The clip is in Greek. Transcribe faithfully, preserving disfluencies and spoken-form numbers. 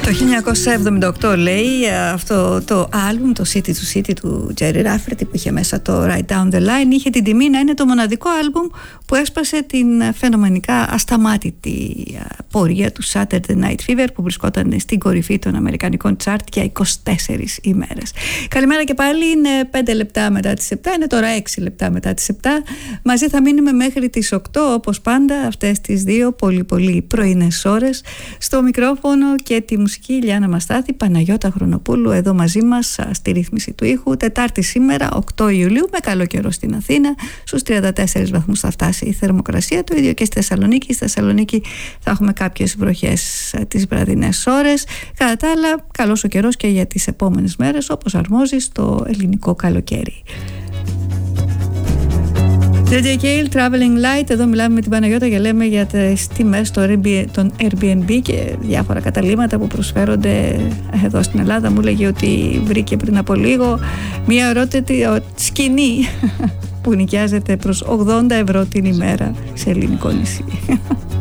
Το χίλια εννιακόσια εβδομήντα οκτώ, λέει, αυτό το άλμπουμ, το City to City του Jerry Rafferty, που είχε μέσα το Right Down the Line, είχε την τιμή να είναι το μοναδικό άλμπουμ που έσπασε την φαινομενικά ασταμάτητη πορεία του Saturday Night Fever, που βρισκόταν στην κορυφή των αμερικανικών τσάρτ για είκοσι τέσσερις ημέρες. Καλημέρα και πάλι, είναι πέντε λεπτά μετά τις επτά, είναι τώρα έξι λεπτά μετά τις επτά. Μαζί θα μείνουμε μέχρι τις οκτώ, όπως πάντα, αυτές τις δύο πολύ πολύ πρωινές ώρες. Στο μικρόφωνο και τη μουσική Λιάννα Μαστάθη, Παναγιώτα Χρονοπούλου εδώ μαζί μας στη ρύθμιση του ήχου. Τετάρτη σήμερα, οκτώ Ιουλίου, με καλό καιρό στην Αθήνα. Στους τριάντα τέσσερις βαθμούς θα φτάσει η θερμοκρασία, το ίδιο και στη Θεσσαλονίκη. Στη Θεσσαλονίκη θα έχουμε κάποιες βροχές τις βραδινές ώρες. Κατά τα άλλα, καλός ο καιρός και για τις επόμενες μέρες, όπως αρμόζει στο ελληνικό καλοκαίρι. τζέι τζέι Cale, Traveling Light. Εδώ μιλάμε με την Παναγιώτα και λέμε για τις τιμές των Airbnb και διάφορα καταλύματα που προσφέρονται εδώ στην Ελλάδα. Μου λέγε ότι βρήκε πριν από λίγο μια ερώτητη σκηνή που νοικιάζεται προς ογδόντα ευρώ την ημέρα σε ελληνικό νησί.